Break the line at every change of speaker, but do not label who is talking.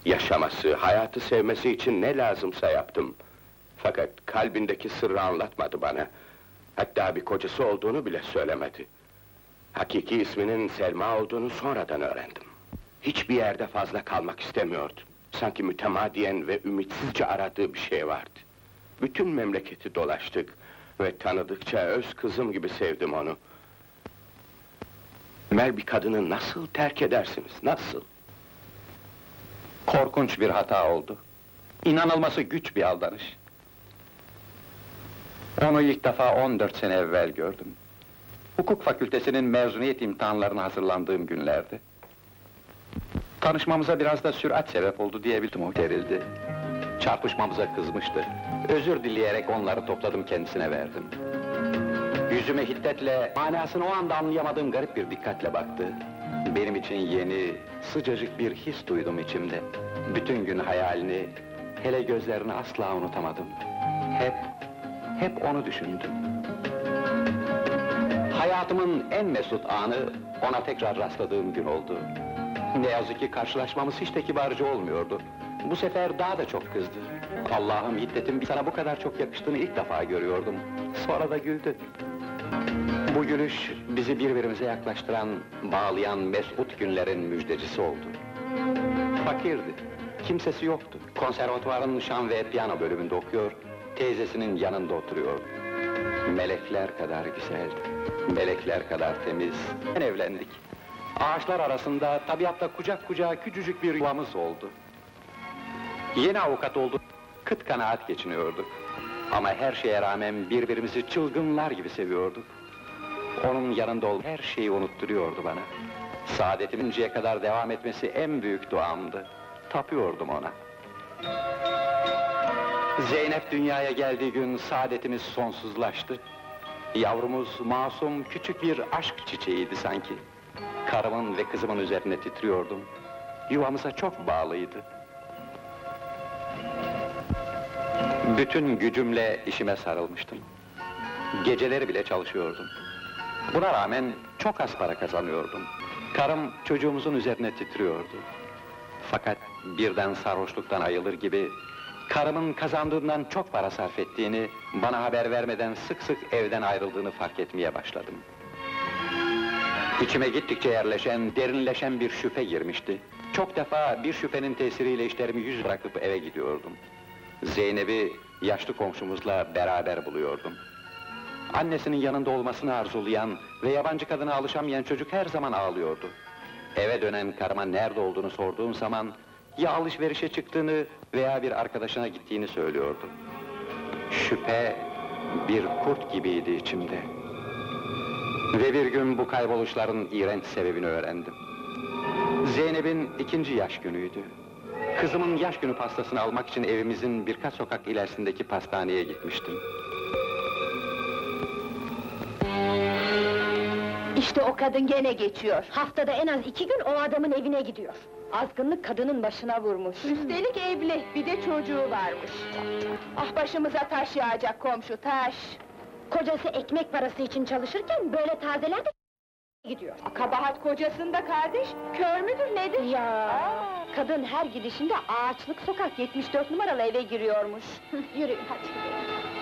Yaşaması, hayatı sevmesi için ne lazımsa yaptım. Fakat kalbindeki sırrı anlatmadı bana. Hatta bir kocası olduğunu bile söylemedi. Hakiki isminin Selma olduğunu sonradan öğrendim. Hiçbir yerde fazla kalmak istemiyordu. Sanki mütemadiyen ve ümitsizce aradığı bir şey vardı. Bütün memleketi dolaştık ve tanıdıkça öz kızım gibi sevdim onu. Ömer, bir kadını nasıl terk edersiniz, nasıl?
Korkunç bir hata oldu. İnanılması güç bir aldanış. Onu ilk defa 14 sene evvel gördüm. Hukuk fakültesinin mezuniyet imtihanlarına hazırlandığım günlerdi. Tanışmamıza biraz da sürat sebep oldu diyebildim, o gerildi. Çarpışmamıza kızmıştı. Özür dileyerek onları topladım, kendisine verdim. Yüzüme hiddetle, manasını o anda anlayamadığım garip bir dikkatle baktı. Benim için yeni, sıcacık bir his duydum içimde. Bütün gün hayalini, hele gözlerini asla unutamadım. Hep onu düşündüm. Hayatımın en mesut anı, ona tekrar rastladığım gün oldu. Ne yazık ki karşılaşmamız hiç de kibarca olmuyordu. Bu sefer daha da çok kızdı. Allah'ım, hiddetin sana bu kadar çok yakıştığını ilk defa görüyordum. Sonra da güldü. Bu gülüş, bizi birbirimize yaklaştıran, bağlayan mesut günlerin müjdecisi oldu. Fakirdi, kimsesi yoktu. Konservatuvarın şan ve piyano bölümünde okuyor, teyzesinin yanında oturuyordu. Melekler kadar güzeldi, melekler kadar temiz. Evlendik. Ağaçlar arasında, tabiatta kucak kucağa küçücük bir yuvamız oldu. Yeni avukat olduk, kıt kanaat geçiniyorduk. Ama her şeye rağmen birbirimizi çılgınlar gibi seviyorduk. Onun yanında ol, her şeyi unutturuyordu bana. Saadetimin önceye kadar devam etmesi en büyük duamdı. Tapıyordum ona. Zeynep dünyaya geldiği gün saadetimiz sonsuzlaştı. Yavrumuz masum, küçük bir aşk çiçeğiydi sanki. Karımın ve kızımın üzerine titriyordum. Yuvamıza çok bağlıydı. Bütün gücümle işime sarılmıştım. Geceleri bile çalışıyordum. Buna rağmen çok az para kazanıyordum. Karım çocuğumuzun üzerine titriyordu. Fakat birden sarhoşluktan ayılır gibi, karımın kazandığından çok para sarf ettiğini, bana haber vermeden sık sık evden ayrıldığını fark etmeye başladım. İçime gittikçe yerleşen, derinleşen bir şüphe girmişti. Çok defa bir şüphenin tesiriyle işlerimi yüz bırakıp eve gidiyordum. Zeynep'i yaşlı komşumuzla beraber buluyordum. Annesinin yanında olmasını arzulayan ve yabancı kadına alışamayan çocuk her zaman ağlıyordu. Eve dönen karıma nerede olduğunu sorduğum zaman, ya alışverişe çıktığını veya bir arkadaşına gittiğini söylüyordu. Şüphe bir kurt gibiydi içimde. Ve bir gün bu kayboluşların iğrenç sebebini öğrendim. Zeynep'in 2. yaş günüydü. Kızımın yaş günü pastasını almak için evimizin birkaç sokak ilerisindeki pastaneye gitmiştim.
İşte o kadın gene geçiyor. Haftada en az 2 gün o adamın evine gidiyor. Azgınlık kadının başına vurmuş.
Üstelik evli, bir de çocuğu varmış. Ah, başımıza taş yağacak komşu, taş!
Kocası ekmek parası için çalışırken böyle tazeler de gidiyor.
Kabahat kocasında kardeş, kör müdür nedir?
Ya, kadın her gidişinde Ağaçlık Sokak 74 numaralı eve giriyormuş.
Yürüyün hadi gidelim.